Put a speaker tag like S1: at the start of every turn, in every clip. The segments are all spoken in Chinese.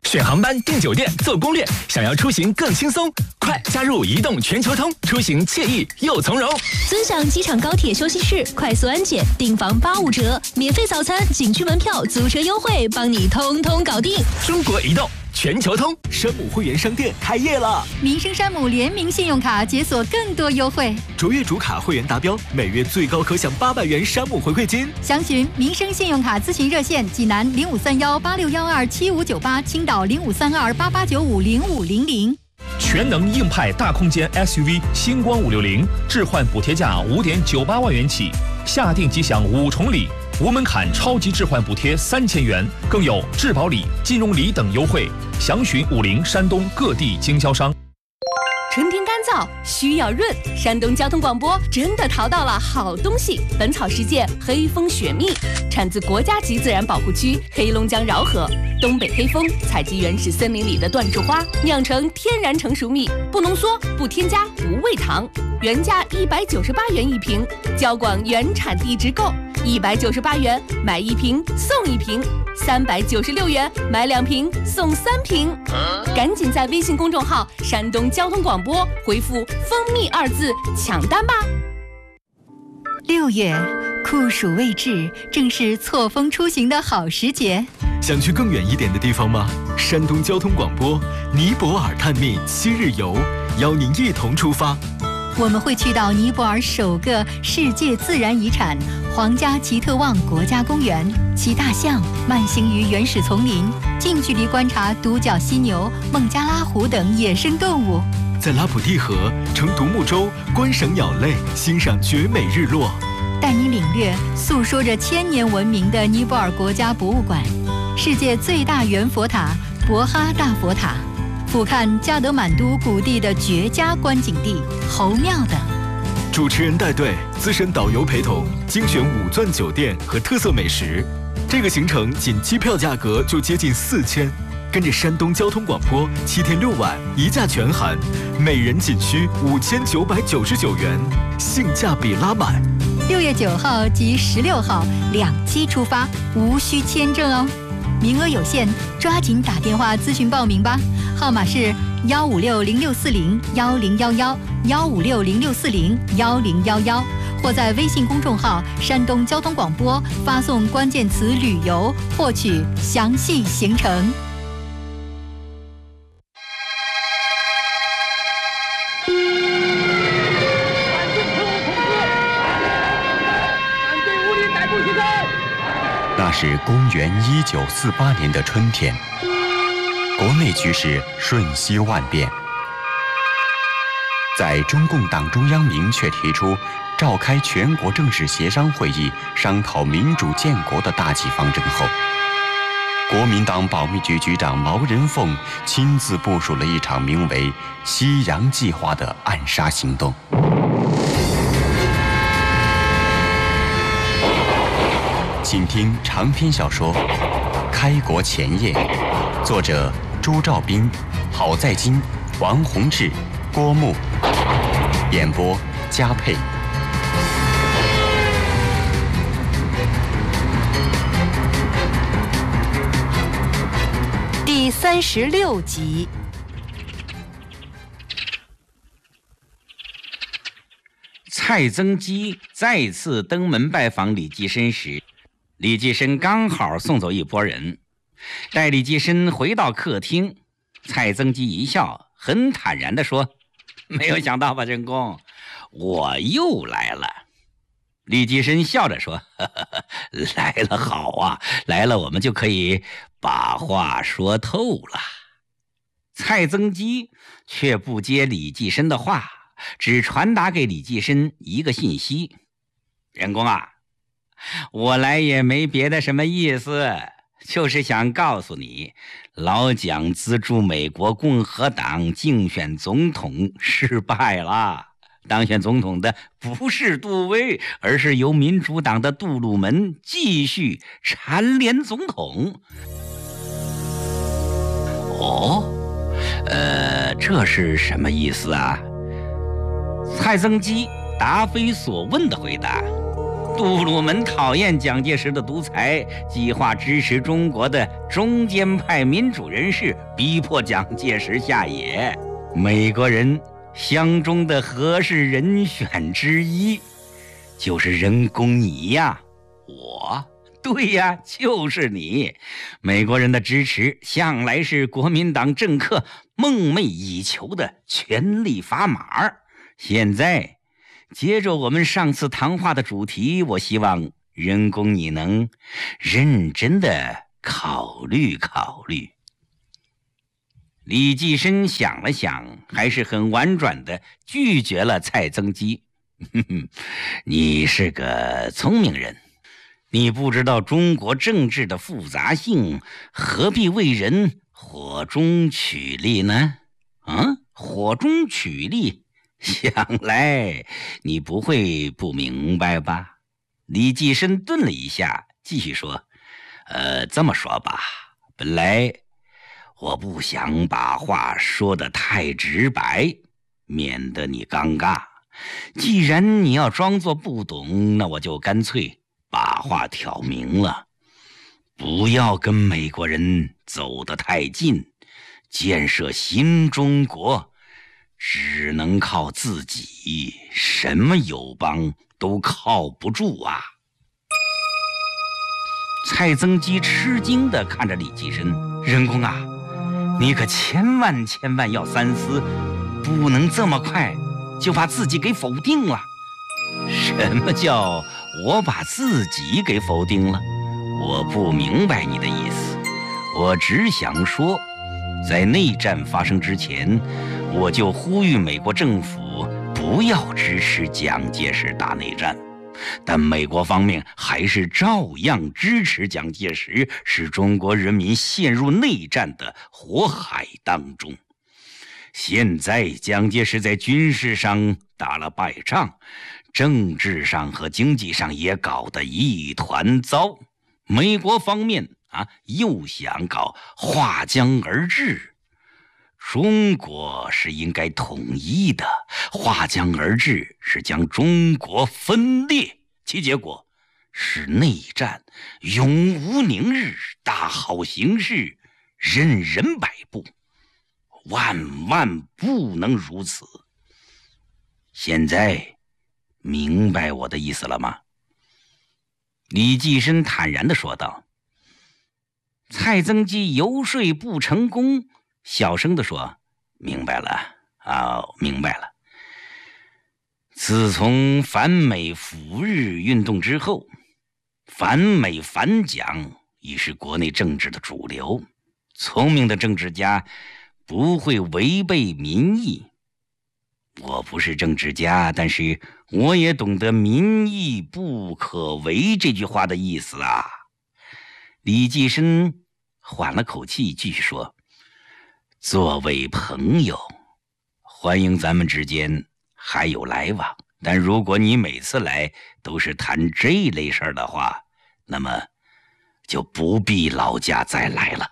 S1: 选航班、订酒店、做攻略，想要出行更轻松，快加入移动全球通，出行惬意又从容。
S2: 尊享机场高铁休息室，快速安检，订房85折，免费早餐、景区门票、租车优惠，帮你通通搞定。
S1: 中国移动全球通山姆会员商店开业了，
S3: 民生山姆联名信用卡解锁更多优惠，
S1: 卓越主卡会员达标，每月最高可享800元山姆回馈金。
S3: 详询民生信用卡咨询热线：济南053186127598，青岛053288950500。
S4: 全能硬派大空间 SUV 星光560，置换补贴价5.98万元起，下定即享5重礼，无门槛超级置换补贴3000元，更有质保礼、金融礼等优惠。详询50山东各地经销商。
S2: 春天干燥，需要润。山东交通广播真的淘到了好东西！本草实践黑蜂雪蜜，产自国家级自然保护区黑龙江饶河。东北黑蜂采集原始森林里的椴树花，酿成天然成熟蜜，不浓缩，不添加，不喂糖，原价198元一瓶，交广原产地直购，198元买1瓶送1瓶，396元买2瓶送3瓶。赶紧在微信公众号“山东交通广播”回复“蜂蜜”2字抢单吧。
S3: 6月，酷暑未至，正是错峰出行的好时节。
S1: 想去更远一点的地方吗？山东交通广播尼泊尔探秘7日游，邀您一同出发。
S3: 我们会去到尼泊尔首个世界自然遗产皇家奇特旺国家公园，骑大象慢行于原始丛林，近距离观察独角犀牛、孟加拉虎等野生动物。
S1: 在拉普蒂河乘独木舟观赏鸟类，欣赏绝美日落。
S3: 带你领略诉说着1000年文明的尼泊尔国家博物馆，世界最大圆佛塔博哈大佛塔，俯瞰加德满都谷地的绝佳观景地侯庙等。
S1: 主持人带队，资深导游陪同，精选5钻酒店和特色美食。这个行程仅机票价格就接近4000，跟着山东交通广播7天6晚1价全含，每人仅需5999元，性价比拉满。
S3: 6月9号及16号2期出发，无需签证哦，名额有限，抓紧打电话咨询报名吧，号码是15606401011，15606401011，或在微信公众号山东交通广播发送关键词旅游，获取详细行程。
S5: 那是公元1948年的春天，国内局势瞬息万变。在中共党中央明确提出召开全国政治协商会议商讨民主建国的大计方针后，国民党保密局局长毛人凤亲自部署了一场名为“西洋计划”的暗杀行动。请听长篇小说《开国前夜》，作者朱兆斌、郝在金、王洪志、郭牧，演播嘉佩。
S3: 第36集。
S6: 蔡增基再次登门拜访李济深时，李济深刚好送走一拨人。待李济深回到客厅，蔡增基一笑，很坦然地说：“没有想到吧，仁公，我又来了。”李济深笑着说：“呵呵，来了好啊，来了我们就可以把话说透了。”蔡增基却不接李济深的话，只传达给李济深一个信息：“仁公啊，我来也没别的什么意思，就是想告诉你，老蒋资助美国共和党竞选总统失败了。当选总统的不是杜威，而是由民主党的杜鲁门继续蝉联总统。”哦，这是什么意思啊？蔡增基答非所问的回答：“ 杜鲁门讨厌蒋介石的独裁，计划支持中国的中间派民主人士，逼迫蒋介石下野。美国人相中的合适人选之一，就是任公你呀。我？对呀，就是你。美国人的支持向来是国民党政客梦寐以求的权力砝码。现在接着我们上次谈话的主题，我希望任公你能认真的考虑考虑。李济深想了想，还是很婉转的拒绝了蔡增基。你是个聪明人，你不知道中国政治的复杂性，何必为人火中取栗呢？火中取栗，想来你不会不明白吧？李济深顿了一下，继续说：这么说吧，本来我不想把话说得太直白，免得你尴尬。既然你要装作不懂，那我就干脆把话挑明了。不要跟美国人走得太近，建设新中国只能靠自己，什么友邦都靠不住啊。蔡增基吃惊地看着李济深：任公啊，你可千万要三思，不能这么快就把自己给否定了。什么叫我把自己给否定了？我不明白你的意思。我只想说，在内战发生之前，我就呼吁美国政府不要支持蒋介石打内战，但美国方面还是照样支持蒋介石，使中国人民陷入内战的火海当中。现在蒋介石在军事上打了败仗，政治上和经济上也搞得一团糟。美国方面又想搞划江而治，中国是应该统一的，划江而治是将中国分裂，其结果是内战，永无宁日，大好形势，任人摆布，万万不能如此。现在明白我的意思了吗？李济深坦然地说道。蔡增基游说不成功，小声地说：明白了明白了。自从反美抚日运动之后，反美反蒋已是国内政治的主流。聪明的政治家不会违背民意。我不是政治家，但是我也懂得民意不可违这句话的意思啊。李济深缓了口气，继续说：作为朋友，欢迎咱们之间还有来往，但如果你每次来都是谈这类事儿的话，那么就不必劳驾再来了。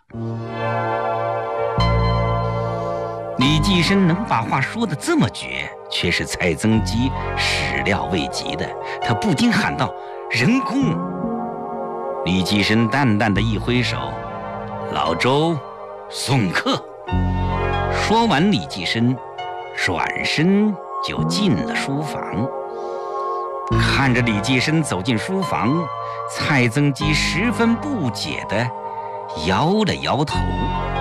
S6: 李济深能把话说得这么绝，却是蔡增基始料未及的。他不禁喊道：任公！李济深淡淡的一挥手：老周，送客。说完，李济深转身就进了书房。看着李济深走进书房，蔡增基十分不解地摇了摇头。